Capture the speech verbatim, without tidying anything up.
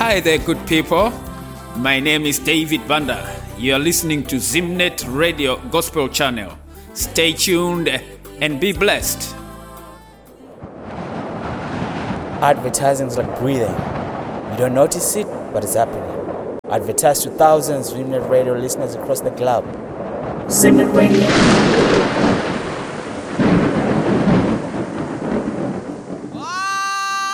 Hi there, good people. My name is David Banda. You are listening to Zimnet Radio Gospel Channel. Stay tuned and be blessed. Advertising is like breathing. You don't notice it, but it's happening. Advertise to thousands of Zimnet Radio listeners across the globe. Zimnet Radio.